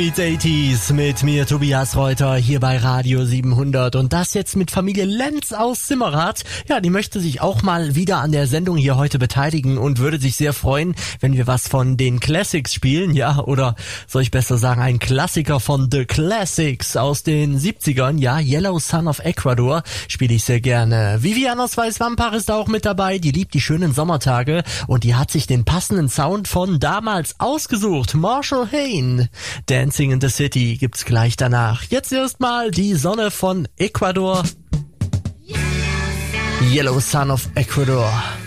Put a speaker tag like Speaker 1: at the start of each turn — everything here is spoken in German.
Speaker 1: 80s mit mir, Tobias Reuter, hier bei Radio 700 und das jetzt mit Familie Lenz aus Simmerath. Ja, die möchte sich auch mal wieder an der Sendung hier heute beteiligen und würde sich sehr freuen, wenn wir was von den Classics spielen, ja, oder soll ich besser sagen, ein Klassiker von The Classics aus den 70ern, ja, Yellow Sun of Ecuador spiele ich sehr gerne. Vivian aus Weißwampach ist auch mit dabei, die liebt die schönen Sommertage und die hat sich den passenden Sound von damals ausgesucht, Marshall Hayne. Dancing in the City gibt's gleich danach. Jetzt erstmal die Sonne von Ecuador. Yellow Sun of Ecuador.